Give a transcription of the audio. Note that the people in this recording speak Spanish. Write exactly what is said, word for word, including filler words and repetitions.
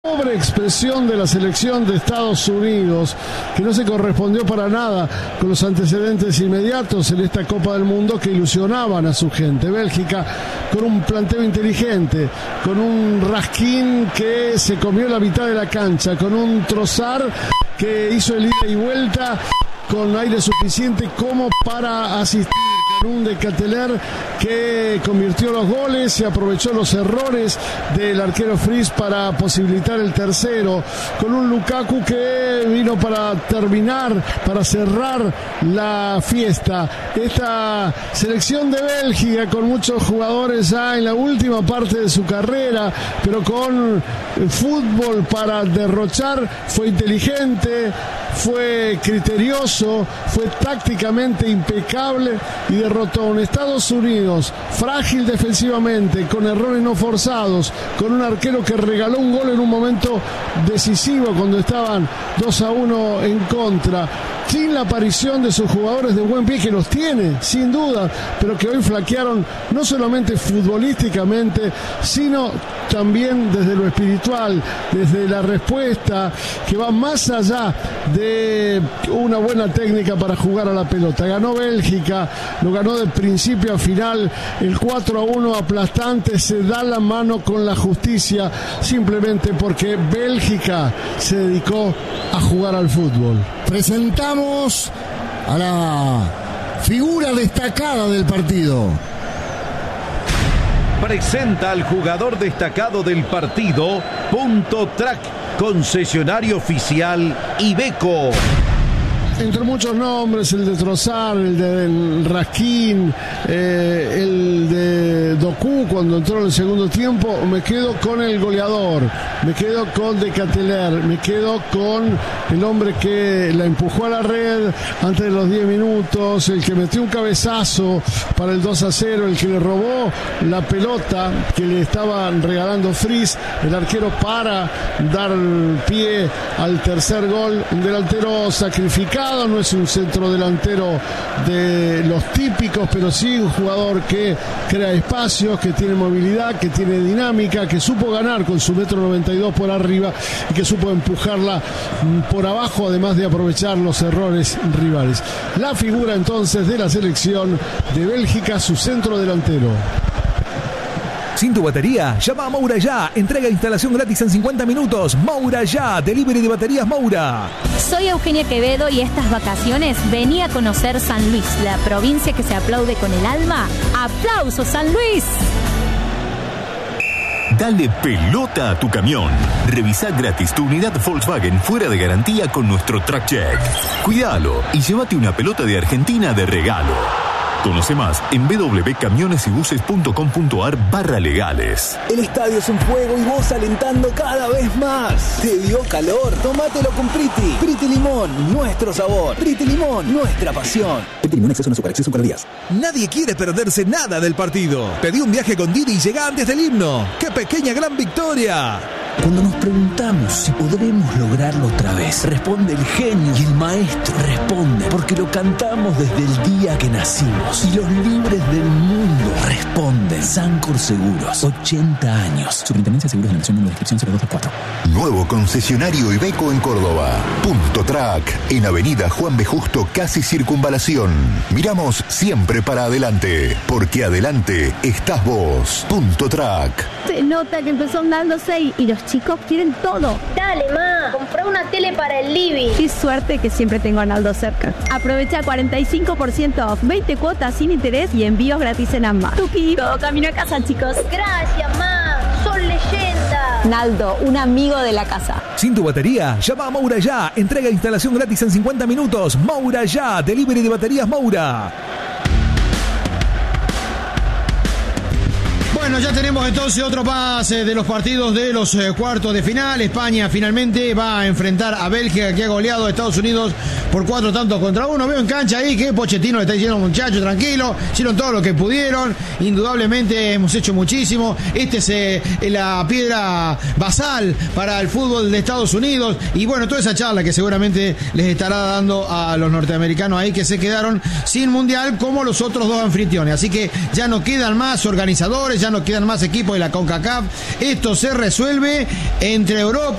pobre expresión de la selección de Estados Unidos, que no se correspondió para nada con los antecedentes inmediatos en esta Copa del Mundo que ilusionaban a su gente. Bélgica con un planteo inteligente, con un Raskin que se comió la mitad de la cancha, con un Trossard que hizo el ida y vuelta con aire suficiente como para asistir, con un De Ketelaere que convirtió los goles y aprovechó los errores del arquero Fries para posibilitar el tercero, con un Lukaku que vino para terminar, para cerrar la fiesta. Esta selección de Bélgica con muchos jugadores ya en la última parte de su carrera, pero con fútbol para derrochar, fue inteligente, fue criterioso, fue tácticamente impecable y derrotó a un Estados Unidos frágil defensivamente, con errores no forzados, con un arquero que regaló un gol en un momento decisivo cuando estaban dos a uno en contra, sin la aparición de sus jugadores de buen pie, que los tiene, sin duda, pero que hoy flaquearon no solamente futbolísticamente, sino también desde lo espiritual, desde la respuesta, que va más allá de una buena técnica para jugar a la pelota. Ganó Bélgica, lo ganó de principio a final, el cuatro a uno aplastante, se da la mano con la justicia, simplemente porque Bélgica se dedicó a jugar al fútbol. Presentamos a la figura destacada del partido. Presenta al jugador destacado del partido, Punto Track, concesionario oficial Iveco. Entre muchos nombres, el de Trossard, el de Raskin, eh, el de Doku cuando entró en el segundo tiempo, me quedo con el goleador, me quedo con De Ketelaere, me quedo con el hombre que la empujó a la red antes de los diez minutos, el que metió un cabezazo para el dos a cero, el que le robó la pelota que le estaban regalando Fries, el arquero, para dar pie al tercer gol, un delantero sacrificado. No es un centro delantero de los típicos, pero sí un jugador que crea espacios, que tiene movilidad, que tiene dinámica, que supo ganar con su metro noventa y dos por arriba y que supo empujarla por abajo, además de aprovechar los errores rivales. La figura entonces de la selección de Bélgica, su centro delantero. Sin tu batería, llama a Moura Ya. Entrega e instalación gratis en cincuenta minutos. Moura Ya, delivery de baterías Moura. Soy Eugenia Quevedo y estas vacaciones vení a conocer San Luis, la provincia que se aplaude con el alma. ¡Aplausos, San Luis! Dale pelota a tu camión. Revisa gratis tu unidad Volkswagen fuera de garantía con nuestro Track Check. Cuídalo y llévate una pelota de Argentina de regalo. Conoce más en w w w punto camiones y buses punto com punto a r barra legales. El estadio es un fuego y vos alentando cada vez más. ¿Te dio calor? Tómatelo con Priti. Priti Limón, nuestro sabor. Priti Limón, nuestra pasión. Priti Limón, exceso en azúcar, exceso en calorías. Nadie quiere perderse nada del partido. Pedí un viaje con Didi y llega antes del himno. ¡Qué pequeña gran victoria! Cuando nos preguntamos si podremos lograrlo otra vez, responde el genio y el maestro responde porque lo cantamos desde el día que nacimos. Y los libres del mundo responden. Sancor Seguros, ochenta años. Superintendencia de Seguros de la Nación, número de inscripción cero dos dos cuatro. Nuevo concesionario Iveco en Córdoba. Punto Track, en Avenida Juan B. Justo, casi Circunvalación. Miramos siempre para adelante, porque adelante estás vos. Punto Track. Se nota que empezó andando seis y los chicos quieren todo. Dale, ma, comprá una tele para el living. Qué suerte que siempre tengo a Naldo cerca. Aprovecha cuarenta y cinco por ciento off, veinte cuotas sin interés y envíos gratis en ambas. Tuki, todo camino a casa, chicos. Gracias, ma, son leyendas. Naldo, un amigo de la casa. Sin tu batería, llama a Moura Ya. Entrega e instalación gratis en cincuenta minutos. Moura Ya, delivery de baterías Moura. Bueno, ya tenemos entonces otro pase de los partidos de los eh, cuartos de final. España finalmente va a enfrentar a Bélgica, que ha goleado a Estados Unidos por cuatro tantos contra uno. Veo en cancha ahí que Pochettino le está diciendo, muchachos, tranquilo, hicieron todo lo que pudieron. Indudablemente hemos hecho muchísimo. Este es eh, la piedra basal para el fútbol de Estados Unidos. Y bueno, toda esa charla que seguramente les estará dando a los norteamericanos ahí, que se quedaron sin mundial como los otros dos anfitriones. Así que ya no quedan más organizadores, ya no quedan más equipos de la CONCACAF. Esto se resuelve entre Europa